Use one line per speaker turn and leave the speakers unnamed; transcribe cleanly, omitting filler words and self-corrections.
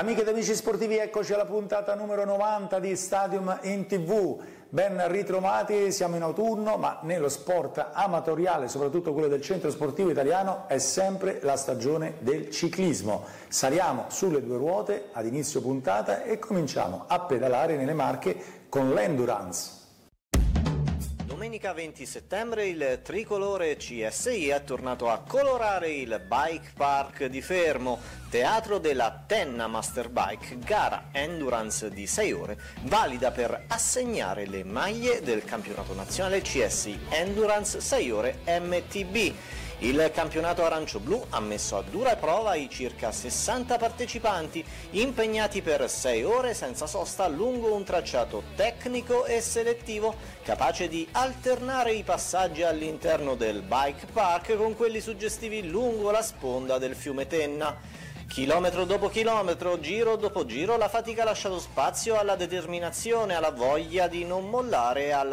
Amiche ed amici sportivi, eccoci alla puntata numero 90 di Stadium in TV. Ben ritrovati, siamo in autunno, ma nello sport amatoriale, soprattutto quello del centro sportivo italiano, è sempre la stagione del ciclismo. Saliamo sulle due ruote ad inizio puntata e cominciamo a pedalare nelle Marche con l'Endurance.
Domenica 20 settembre il tricolore CSI è tornato a colorare il Bike Park di Fermo, teatro della Tenna Master Bike, gara endurance di 6 ore, valida per assegnare le maglie del campionato nazionale CSI Endurance 6 ore MTB. Il campionato arancio-blu ha messo a dura prova i circa 60 partecipanti, impegnati per 6 ore senza sosta lungo un tracciato tecnico e selettivo, capace di alternare i passaggi all'interno del bike park con quelli suggestivi lungo la sponda del fiume Tenna. Chilometro dopo chilometro, giro dopo giro, la fatica ha lasciato spazio alla determinazione, alla voglia di non mollare e alla